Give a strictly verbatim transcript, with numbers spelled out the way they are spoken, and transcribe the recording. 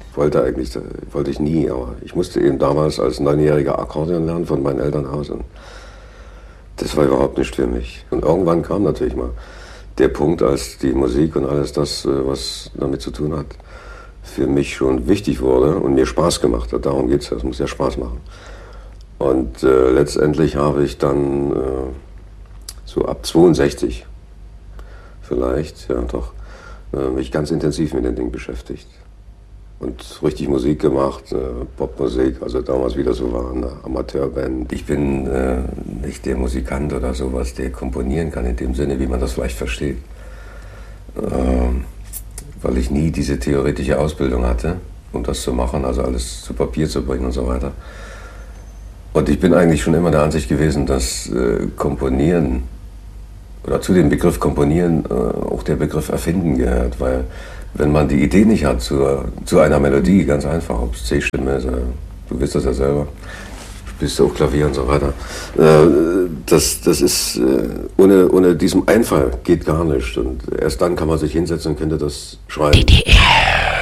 wollte eigentlich, wollte ich nie, aber ich musste eben damals als Neunjähriger Akkordeon lernen von meinen Eltern aus und das war überhaupt nicht für mich. Und irgendwann kam natürlich mal der Punkt, als die Musik und alles das, was damit zu tun hat, für mich schon wichtig wurde und mir Spaß gemacht hat. Darum geht es ja, es muss ja Spaß machen. Und äh, letztendlich habe ich dann äh, so ab zweiundsechzig vielleicht, ja doch, äh, mich ganz intensiv mit dem Ding beschäftigt. Und richtig Musik gemacht, äh, Popmusik, also damals wieder so war, eine Amateurband. Ich bin äh, nicht der Musikant oder sowas, der komponieren kann in dem Sinne, wie man das vielleicht versteht. Ähm, weil ich nie diese theoretische Ausbildung hatte, um das zu machen, also alles zu Papier zu bringen und so weiter. Und ich bin eigentlich schon immer der Ansicht gewesen, dass äh, Komponieren, oder zu dem Begriff Komponieren äh, auch der Begriff Erfinden gehört, weil wenn man die Idee nicht hat zu, zu einer Melodie, ganz einfach, ob es C-Stimme ist, äh, du wisst das ja selber, spielst du auch Klavier und so weiter, äh, das, das ist, äh, ohne, ohne diesem Einfall geht gar nicht und erst dann kann man sich hinsetzen und könnte das schreiben.